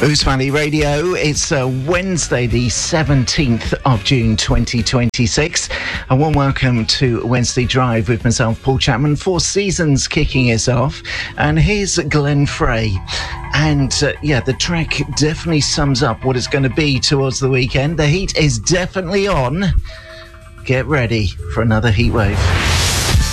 Ouse Valley Radio. It's Wednesday, the 17th of June 2026. A warm welcome to Wednesday Drive with myself, Paul Chapman. 4 Seasons kicking us off. And here's Glenn Frey. And the track definitely sums up what it's going to be towards the weekend. The heat is definitely on. Get ready for another heat wave.